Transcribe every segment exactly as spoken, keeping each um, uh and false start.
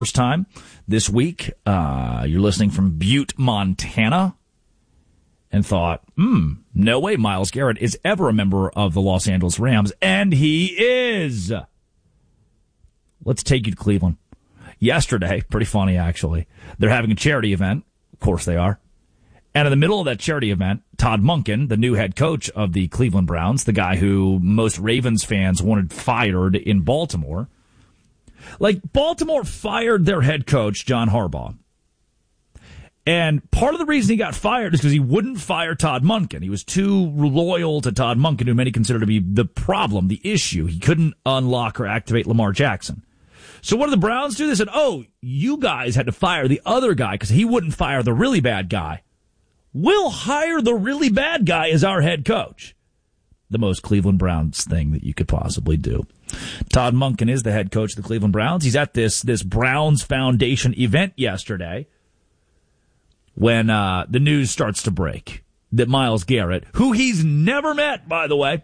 First time this week, uh, you're listening from Butte, Montana, and thought, hmm, no way Myles Garrett is ever a member of the Los Angeles Rams, and he is. Let's take you to Cleveland. Yesterday, pretty funny actually, they're having a charity event. Of course they are. And in the middle of that charity event, Todd Monken, the new head coach of the Cleveland Browns, the guy who most Ravens fans wanted fired in Baltimore, like, Baltimore fired their head coach, John Harbaugh. And part of the reason he got fired is because he wouldn't fire Todd Monken. He was too loyal to Todd Monken, who many consider to be the problem, the issue. He couldn't unlock or activate Lamar Jackson. So what did the Browns do? They said, oh, you guys had to fire the other guy because he wouldn't fire the really bad guy. We'll hire the really bad guy as our head coach. The most Cleveland Browns thing that you could possibly do. Todd Monken is the head coach of the Cleveland Browns. He's at this this Browns Foundation event yesterday when uh, the news starts to break that Myles Garrett, who he's never met, by the way,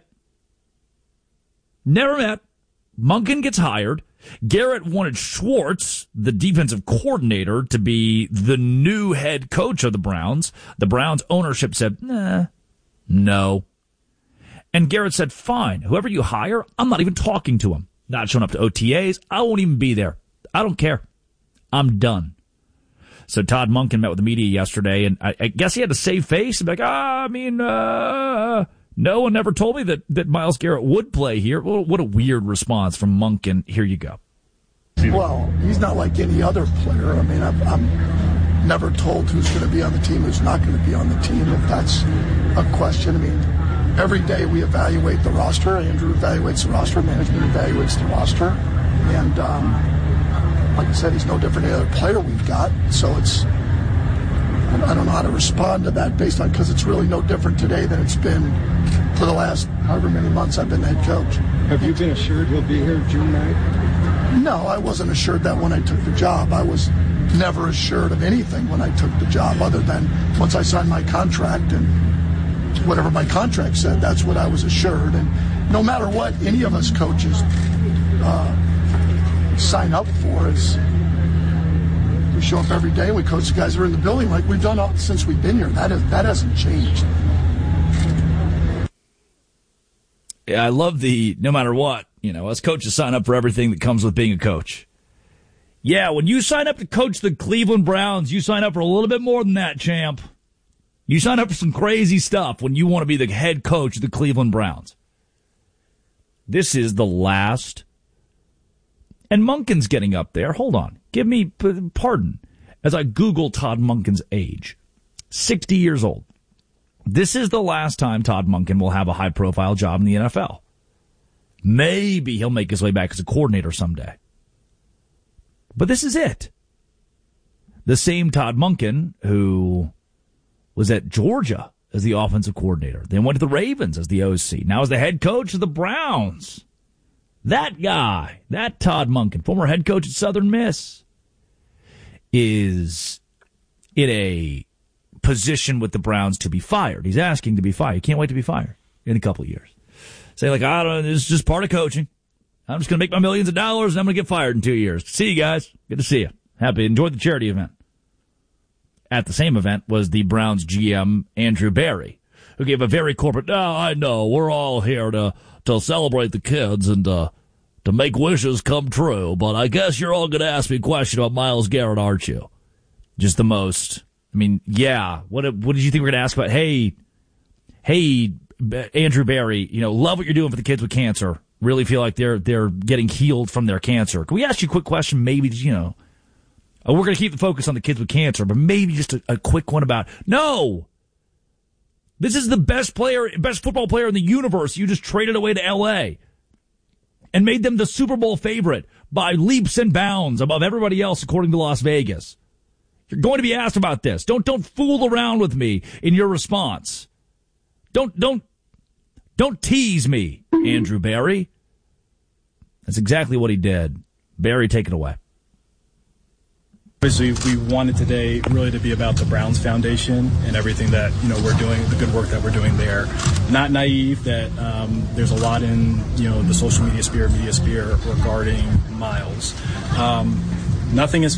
never met, Monken gets hired. Garrett wanted Schwartz, the defensive coordinator, to be the new head coach of the Browns. The Browns ownership said, nah, no. And Garrett said, fine, whoever you hire, I'm not even talking to him. Not showing up to O T As. I won't even be there. I don't care. I'm done. So Todd Monken met with the media yesterday, and I, I guess he had to save face and be like, ah, I mean, uh, no one ever told me that, that Myles Garrett would play here. Well, what a weird response from Monken. Here you go. Well, he's not like any other player. I mean, I'm, I'm never told who's going to be on the team, who's not going to be on the team, if that's a question. I mean, every day we evaluate the roster. Andrew evaluates the roster. Management evaluates the roster. And um, like I said, he's no different than any other player we've got. So it's, I don't know how to respond to that based on, because it's really no different today than it's been for the last however many months I've been head coach. Have you been assured he'll be here June ninth? No, I wasn't assured that when I took the job. I was never assured of anything when I took the job other than once I signed my contract and whatever my contract said, that's what I was assured. And no matter what any of us coaches uh, sign up for is we show up every day and we coach the guys who are in the building like we've done all, since we've been here. That, is, that hasn't changed. Yeah, I love the no matter what, you know, us coaches sign up for everything that comes with being a coach. Yeah, when you sign up to coach the Cleveland Browns, you sign up for a little bit more than that, champ. You sign up for some crazy stuff when you want to be the head coach of the Cleveland Browns. This is the last. And Monken's getting up there. Hold on. Give me pardon as I Google Todd Monken's age. sixty years old. This is the last time Todd Monken will have a high-profile job in the N F L. Maybe he'll make his way back as a coordinator someday. But this is it. The same Todd Monken who was at Georgia as the offensive coordinator, then went to the Ravens as the O C, now is the head coach of the Browns. That guy, that Todd Monken, former head coach at Southern Miss, is in a position with the Browns to be fired. He's asking to be fired. He can't wait to be fired in a couple of years. Say, like, I don't know, this is just part of coaching. I'm just going to make my millions of dollars and I'm going to get fired in two years. See you guys. Good to see you. Happy. Enjoy the charity event. At the same event was the Browns G M, Andrew Berry, who gave a very corporate, oh, I know, we're all here to, to celebrate the kids and uh, to make wishes come true, but I guess you're all going to ask me a question about Myles Garrett, aren't you? Just the most. I mean, yeah. What what did you think we were going to ask about? Hey, hey, Andrew Berry, you know, love what you're doing for the kids with cancer. Really feel like they're they're getting healed from their cancer. Can we ask you a quick question? Maybe, you know, oh, we're going to keep the focus on the kids with cancer, but maybe just a, a quick one about, no, this is the best player, best football player in the universe. You just traded away to L A and made them the Super Bowl favorite by leaps and bounds above everybody else, according to Las Vegas. You're going to be asked about this. Don't don't fool around with me in your response. Don't don't don't tease me, Andrew Berry. That's exactly what he did. Berry, take it away. Obviously, we wanted today really to be about the Browns Foundation and everything that, you know, we're doing, the good work that we're doing there. Not naive that um, there's a lot in, you know, the social media sphere, media sphere regarding Myles. Um, nothing is